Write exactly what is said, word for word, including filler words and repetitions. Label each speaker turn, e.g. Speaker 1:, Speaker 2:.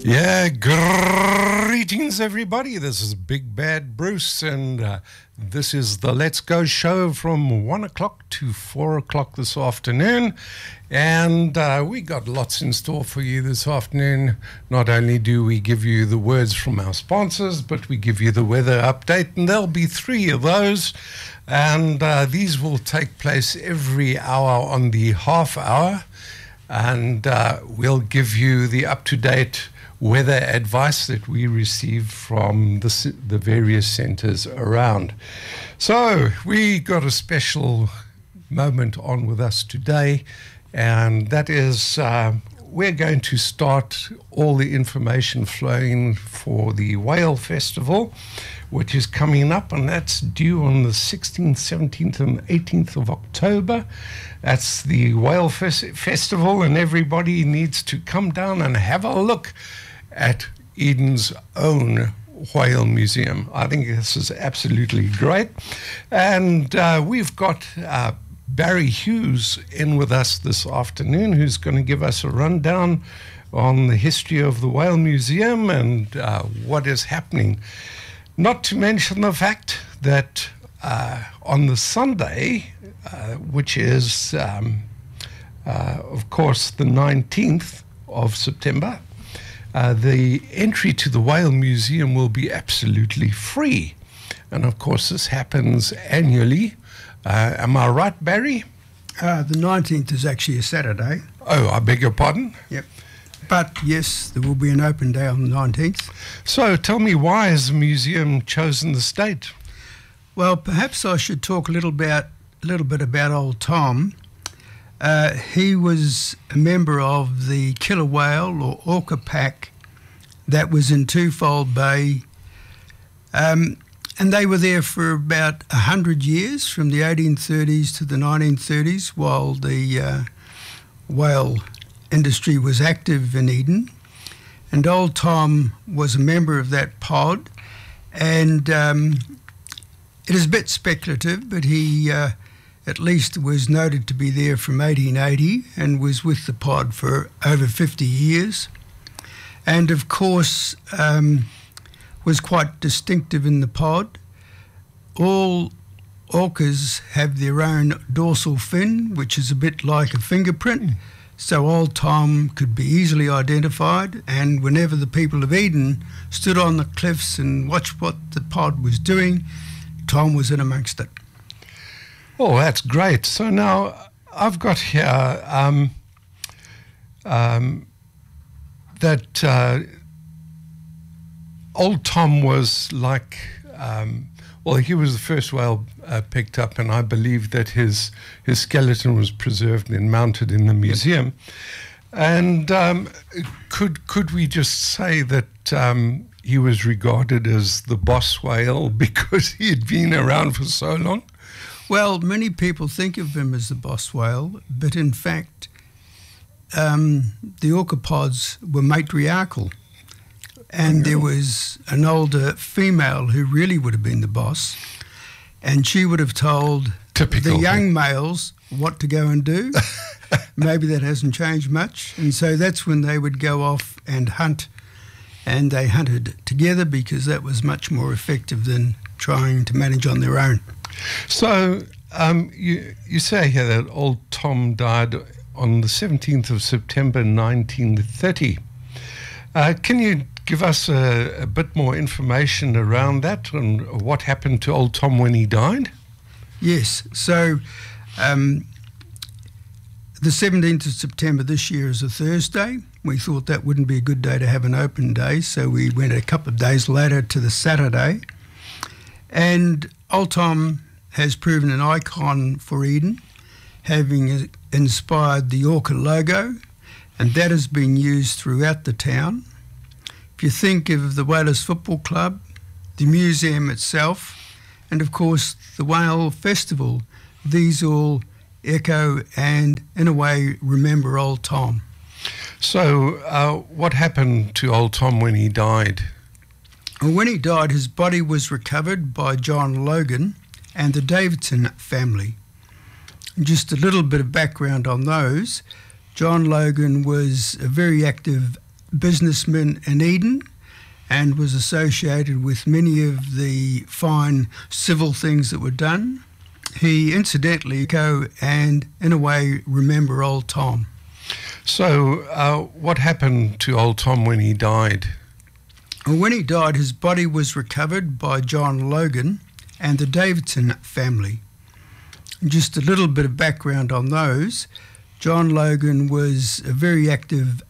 Speaker 1: Yeah, greetings everybody. This is Big Bad Bruce, and uh, this is the Let's Go show from one o'clock to four o'clock this afternoon. And uh, we got lots in store for you this afternoon. Not only do we give you the words from our sponsors, but we give you the weather update, and there'll be three of those. And uh, these will take place every hour on the half hour. And uh, we'll give you the up-to-date weather advice that we receive from the, the various centers around. So we got a special moment on with us today, and that is uh, we're going to start all the information flowing for the Whale Festival, which is coming up, and that's due on the sixteenth, seventeenth, and eighteenth of October. That's the Whale Fes- Festival, and everybody needs to come down and have a look at Eden's own whale museum. I think this is absolutely great. And uh, we've got uh, Barry Hughes in with us this afternoon, who's going to give us a rundown on the history of the Whale Museum and uh, what is happening. Not to mention the fact that uh, on the Sunday, uh, which is, um, uh, of course, the nineteenth of September, Uh, the entry to the Whale Museum will be absolutely free. And of course, this happens annually. Uh, am I right, Barry?
Speaker 2: Uh, the nineteenth is actually a Saturday.
Speaker 1: Oh, I beg your pardon?
Speaker 2: Yep. But yes, there will be an open day on the nineteenth.
Speaker 1: So tell me, why has the museum chosen this date?
Speaker 2: Well, perhaps I should talk a little, about, a little bit about old Tom. Uh, he was a member of the killer whale or orca pack that was in Twofold Bay, um, and they were there for about a hundred years, from the eighteen thirties to the nineteen thirties, while the uh, whale industry was active in Eden. And old Tom was a member of that pod, and um, it is a bit speculative, but he uh, at least was noted to be there from eighteen eighty and was with the pod for over fifty years. And of course, um, was quite distinctive in the pod. All orcas have their own dorsal fin, which is a bit like a fingerprint. So old Tom could be easily identified, and whenever the people of Eden stood on the cliffs and watched what the pod was doing, Tom was in amongst it.
Speaker 1: Oh, that's great. So now I've got here um, um, that uh, old Tom was like, um, well, he was the first whale uh, picked up, and I believe that his his skeleton was preserved and mounted in the museum. And um, could could we just say that um, he was regarded as the boss whale because he had been around for so long?
Speaker 2: Well, many people think of him as the boss whale, but in fact, um, the orcapods were matriarchal. And there was an older female who really would have been the boss, and she would have told
Speaker 1: Typical.
Speaker 2: the young males what to go and do. Maybe that hasn't changed much. And so that's when they would go off and hunt, and they hunted together because that was much more effective than trying to manage on their own.
Speaker 1: So um, you you say here that old Tom died on the seventeenth of September nineteen thirty. Uh, can you give us a, a bit more information around that and what happened to old Tom when he died?
Speaker 2: Yes. So um, the seventeenth of September this year is a Thursday. We thought that wouldn't be a good day to have an open day, so we went a couple of days later to the Saturday. And old Tom has proven an icon for Eden, having inspired the orca logo, and that has been used throughout the town. If you think of the Whalers Football Club, the museum itself, and of course the Whale Festival, these all echo and in a way remember old Tom.
Speaker 1: So uh, what happened to old Tom when he died?
Speaker 2: Well, when he died, his body was recovered by John Logan and the Davidson family. And just a little bit of background on those. John Logan was a very active businessman in Eden and was associated with many of the fine civil things that were done. He incidentally go and, in a way, remember old Tom.
Speaker 1: So uh, what happened to old Tom when he died?
Speaker 2: Well, when he died, his body was recovered by John Logan and the Davidson family. Just a little bit of background on those. John Logan was a very active